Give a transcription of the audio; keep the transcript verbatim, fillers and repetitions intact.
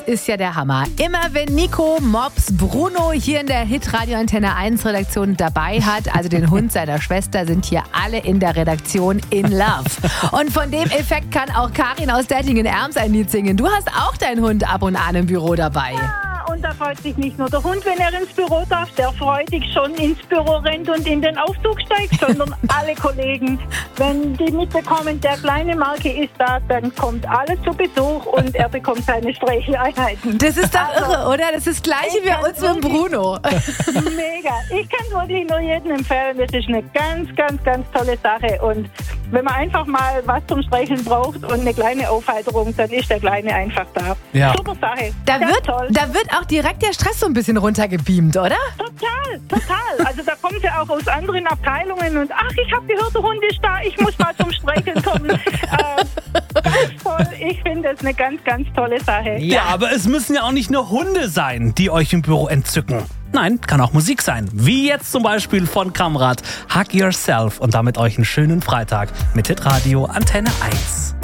ist ja der Hammer. Immer wenn Nico Mops Bruno hier in der Hitradio Antenne eins Redaktion dabei hat, also den Hund seiner Schwester, sind hier alle in der Redaktion in love. Und von dem Effekt kann auch Karin aus Dettingen-Erms ein Lied singen. Du hast auch deinen Hund ab und an im Büro dabei. Und da freut sich nicht nur der Hund, wenn er ins Büro darf, der freudig schon ins Büro rennt und in den Aufzug steigt, sondern alle Kollegen. Wenn die mitbekommen, der kleine Marke ist da, dann kommt alles zu Besuch und er bekommt seine Streicheleinheiten. Das ist doch also irre, oder? Das ist das Gleiche wie bei uns mit Bruno. Mega. Ich kann es wirklich nur jedem empfehlen. Das ist eine ganz, ganz, ganz tolle Sache. Und wenn man einfach mal was zum Streicheln braucht und eine kleine Aufheiterung, dann ist der Kleine einfach da. Ja. Super Sache. Da Ganz wird, toll. da wird auch direkt der Stress so ein bisschen runtergebeamt, oder? Total, total. Also da kommt ja auch aus anderen Abteilungen und ach, ich habe gehört, der Hund ist da, ich muss mal zum Streicheln kommen. äh, ganz toll. Ich finde das eine ganz, ganz tolle Sache. Ja, aber es müssen ja auch nicht nur Hunde sein, die euch im Büro entzücken. Nein, kann auch Musik sein. Wie jetzt zum Beispiel von Kamrat, Hug Yourself. Und damit euch einen schönen Freitag mit Hitradio Antenne eins.